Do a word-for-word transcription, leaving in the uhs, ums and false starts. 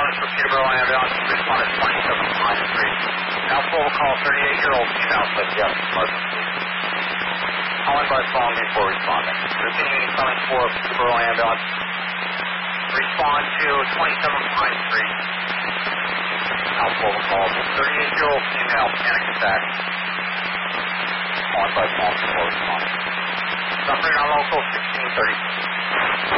ambulance for Peterborough ambulance. Respond to twenty-seven Pine Street. Now full call thirty-eight-year-old female subject emergency. Calling by phone before responding. Repeating incoming for Peterborough ambulance. Respond to twenty-seven Pine Street. Now full call thirty-eight-year-old female panic attack. Calling by phone before responding. Suffering on local sixteen thirty.